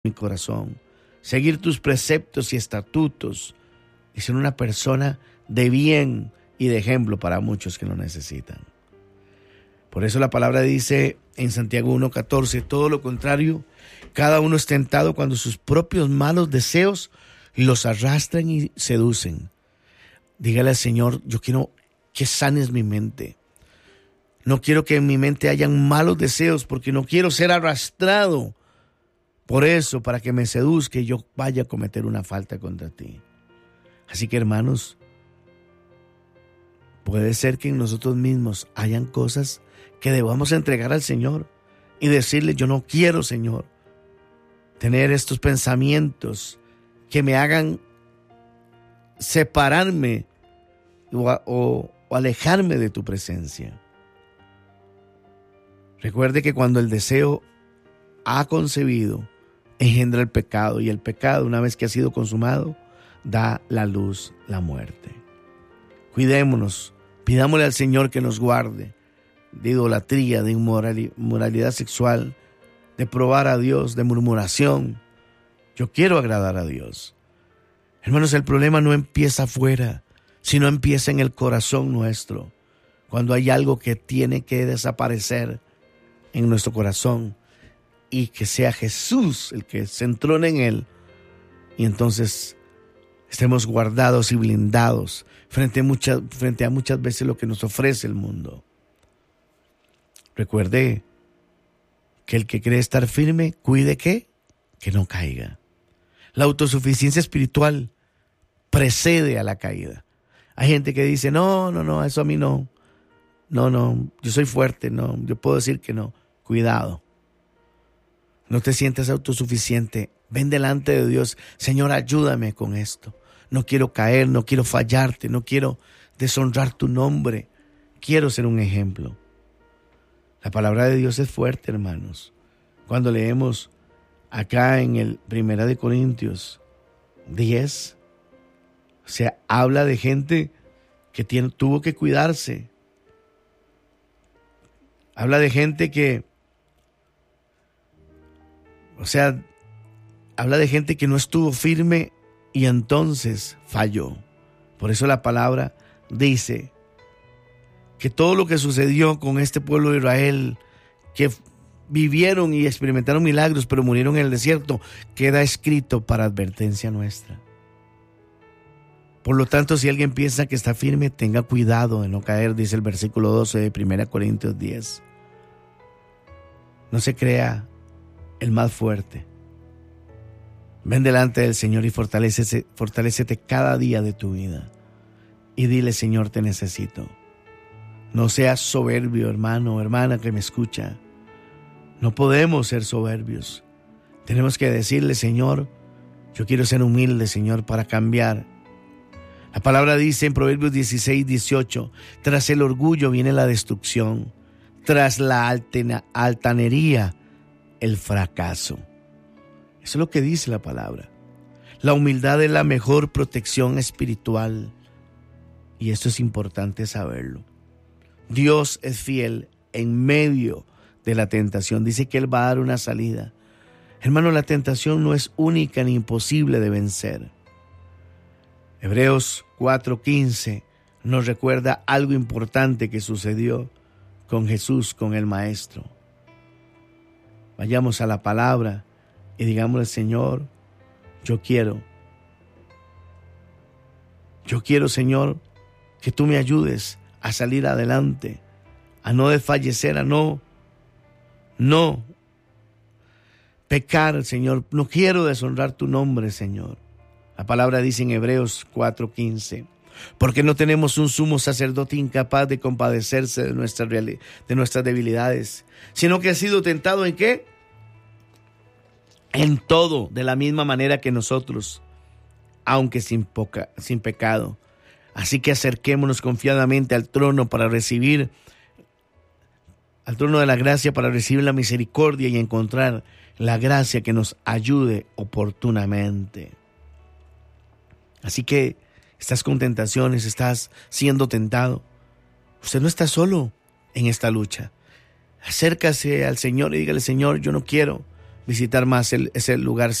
mi corazón, seguir tus preceptos y estatutos y ser una persona de bien y de ejemplo para muchos que lo necesitan. Por eso la palabra dice en Santiago 1:14, todo lo contrario, cada uno es tentado cuando sus propios malos deseos los arrastran y seducen. Dígale al Señor, yo quiero que sanes mi mente. No quiero que en mi mente hayan malos deseos porque no quiero ser arrastrado por eso, para que me seduzca y yo vaya a cometer una falta contra ti. Así que, hermanos, puede ser que en nosotros mismos hayan cosas que debamos entregar al Señor y decirle, yo no quiero, Señor, tener estos pensamientos que me hagan separarme o alejarme de tu presencia. Recuerde que cuando el deseo ha concebido, engendra el pecado, y el pecado, una vez que ha sido consumado, da la luz, la muerte. Cuidémonos, pidámosle al Señor que nos guarde de idolatría, de inmoralidad sexual, de probar a Dios, de murmuración. Yo quiero agradar a Dios. Hermanos, el problema no empieza afuera, sino empieza en el corazón nuestro. Cuando hay algo que tiene que desaparecer en nuestro corazón y que sea Jesús el que se entrone en él, y entonces estemos guardados y blindados frente a muchas veces lo que nos ofrece el mundo. Recuerde que el que cree estar firme, cuide que no caiga. La autosuficiencia espiritual precede a la caída. Hay gente que dice, no, eso a mí no. No, yo soy fuerte, no, yo puedo decir que no. Cuidado. No te sientas autosuficiente. Ven delante de Dios. Señor, ayúdame con esto. No quiero caer, no quiero fallarte, no quiero deshonrar tu nombre. Quiero ser un ejemplo. La palabra de Dios es fuerte, hermanos. Cuando leemos acá en el 1 Corintios 10, habla de gente que tuvo que cuidarse. Habla de gente que, habla de gente que no estuvo firme y entonces falló. Por eso la palabra dice que todo lo que sucedió con este pueblo de Israel, que vivieron y experimentaron milagros, pero murieron en el desierto, queda escrito para advertencia nuestra. Por lo tanto, si alguien piensa que está firme, tenga cuidado de no caer, dice el versículo 12 de 1 Corintios 10. No se crea el más fuerte. Ven delante del Señor y fortalécete cada día de tu vida. Y dile, Señor, te necesito. No seas soberbio, hermano o hermana que me escucha. No podemos ser soberbios. Tenemos que decirle, Señor, yo quiero ser humilde, Señor, para cambiar. La palabra dice en Proverbios 16:18, tras el orgullo viene la destrucción, tras la altanería, el fracaso. Eso es lo que dice la palabra. La humildad es la mejor protección espiritual. Y esto es importante saberlo. Dios es fiel en medio de la tentación. Dice que Él va a dar una salida. Hermano, la tentación no es única ni imposible de vencer. Hebreos 4:15 nos recuerda algo importante que sucedió con Jesús, con el Maestro. Vayamos a la palabra y digámosle, Señor, yo quiero, Señor, que tú me ayudes a salir adelante, a no desfallecer, a no pecar, Señor. No quiero deshonrar tu nombre, Señor. La palabra dice en Hebreos 4:15, porque no tenemos un sumo sacerdote incapaz de compadecerse de nuestras debilidades, sino que ha sido tentado ¿en qué? En todo, de la misma manera que nosotros, aunque sin pecado. Así que acerquémonos confiadamente al trono de la gracia para recibir la misericordia y encontrar la gracia que nos ayude oportunamente. Así que estás con tentaciones, estás siendo tentado. Usted no está solo en esta lucha. Acércase al Señor y dígale, Señor, yo no quiero visitar más ese lugar